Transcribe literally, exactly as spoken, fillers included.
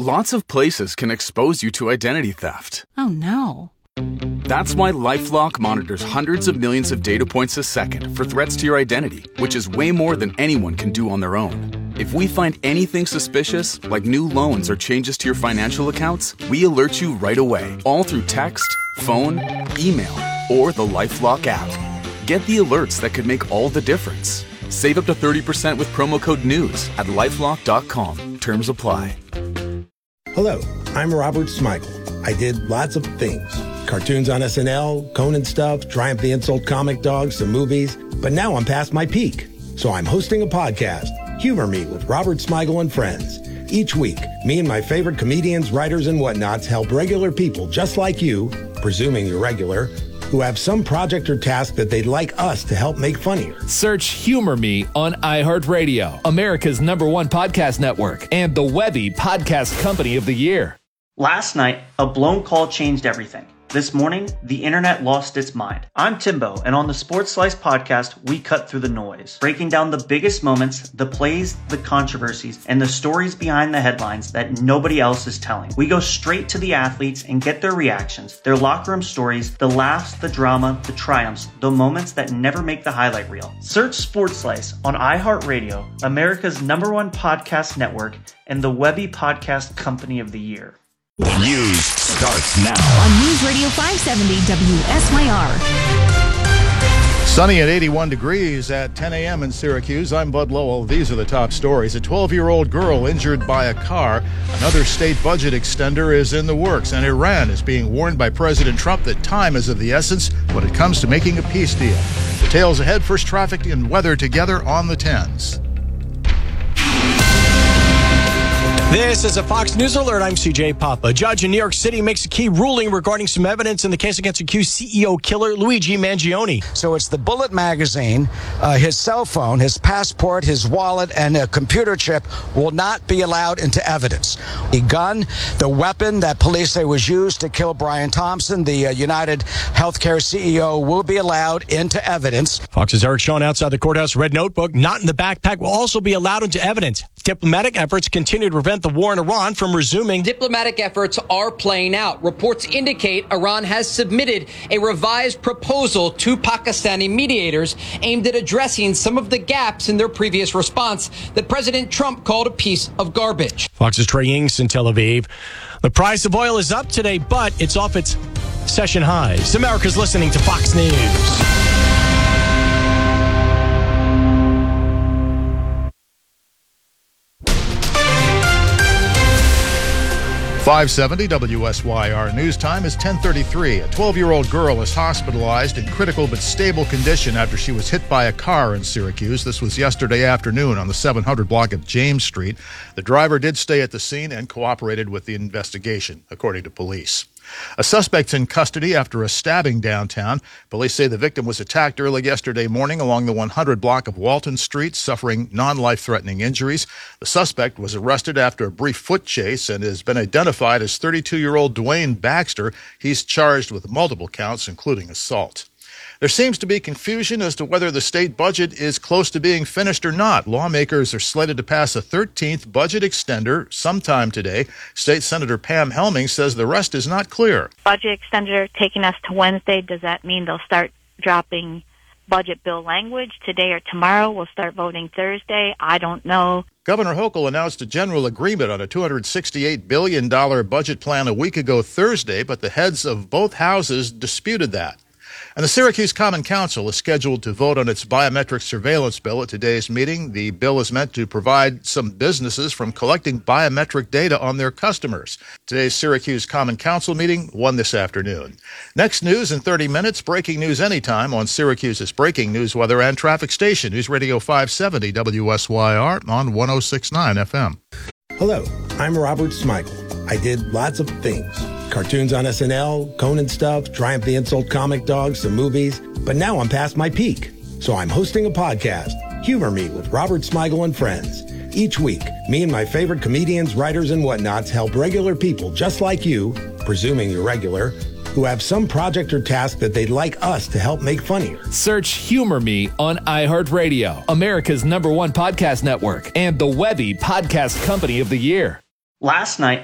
Lots of places can expose you to identity theft. Oh, no. That's why LifeLock monitors hundreds of millions of data points a second for threats to your identity, which is way more than anyone can do on their own. If we find anything suspicious, like new loans or changes to your financial accounts, we alert you right away, all through text, phone, email, or the LifeLock app. Get the alerts that could make all the difference. Save up to thirty percent with promo code NEWS at lifelock dot com. Terms apply. Hello, I'm Robert Smigel. I did lots of things. Cartoons on S N L, Conan stuff, Triumph the Insult comic dogs, some movies. But now I'm past my peak. So I'm hosting a podcast, Humor Me with Robert Smigel and Friends. Each week, me and my favorite comedians, writers, and whatnots help regular people just like you, presuming you're regular, who have some project or task that they'd like us to help make funnier. Search Humor Me on iHeartRadio, America's number one podcast network, and the Webby Podcast Company of the Year. Last night, a blown call changed everything. This morning, the internet lost its mind. I'm Timbo, and on the Sports Slice podcast, we cut through the noise, breaking down the biggest moments, the plays, the controversies, and the stories behind the headlines that nobody else is telling. We go straight to the athletes and get their reactions, their locker room stories, the laughs, the drama, the triumphs, the moments that never make the highlight reel. Search Sports Slice on iHeartRadio, America's number one podcast network, and the Webby Podcast Company of the Year. News starts now on News Radio five seventy W S Y R. Sunny at eighty-one degrees at ten a.m. in Syracuse. I'm Bud Lowell. These are the top stories. A twelve-year-old girl injured by a car. Another state budget extender is in the works. And Iran is being warned by President Trump that time is of the essence when it comes to making a peace deal. Details ahead. First, traffic and weather together on the tens. This is a Fox News Alert. I'm C J Papa. A judge in New York City makes a key ruling regarding some evidence in the case against accused C E O killer Luigi Mangione. So it's the Bullet magazine, uh, his cell phone, his passport, his wallet, and a computer chip will not be allowed into evidence. The gun, the weapon that police say was used to kill Brian Thompson, the uh, United Healthcare C E O, will be allowed into evidence. Fox's Eric Shawn outside the courthouse. Red notebook, not in the backpack, will also be allowed into evidence. Diplomatic efforts continue to prevent the war in Iran from resuming. Diplomatic efforts are playing out. Reports indicate Iran has submitted a revised proposal to Pakistani mediators aimed at addressing some of the gaps in their previous response that President Trump called a piece of garbage. Fox's Trey Yingst in Tel Aviv. The price of oil is up today, but it's off its session highs. America's listening to Fox News. five seventy W S Y R. News time is ten thirty-three. A twelve-year-old girl is hospitalized in critical but stable condition after she was hit by a car in Syracuse. This was yesterday afternoon on the seven hundred block of James Street. The driver did stay at the scene and cooperated with the investigation, according to police. A suspect's in custody after a stabbing downtown. Police say the victim was attacked early yesterday morning along the one hundred block of Walton Street, suffering non-life-threatening injuries. The suspect was arrested after a brief foot chase and has been identified as thirty-two-year-old Dwayne Baxter. He's charged with multiple counts, including assault. There seems to be confusion as to whether the state budget is close to being finished or not. Lawmakers are slated to pass a thirteenth budget extender sometime today. State Senator Pam Helming says the rest is not clear. Budget extender taking us to Wednesday. Does that mean they'll start dropping budget bill language today or tomorrow? We'll start voting Thursday. I don't know. Governor Hochul announced a general agreement on a two hundred sixty-eight billion dollars budget plan a week ago Thursday, but the heads of both houses disputed that. And the Syracuse Common Council is scheduled to vote on its biometric surveillance bill at today's meeting. The bill is meant to provide some businesses from collecting biometric data on their customers. Today's Syracuse Common Council meeting, one this afternoon. Next news in thirty minutes, breaking news anytime on Syracuse's breaking news, weather, and traffic station. News Radio five seventy W S Y R on one oh six point nine F M. Hello, I'm Robert Smigel. I did lots of things. Cartoons on S N L, Conan stuff, Triumph the Insult comic dogs, some movies. But now I'm past my peak. So I'm hosting a podcast, Humor Me with Robert Smigel and Friends. Each week, me and my favorite comedians, writers, and whatnots help regular people just like you, presuming you're regular, who have some project or task that they'd like us to help make funnier. Search Humor Me on iHeartRadio, America's number one podcast network, and the Webby Podcast Company of the Year. Last night,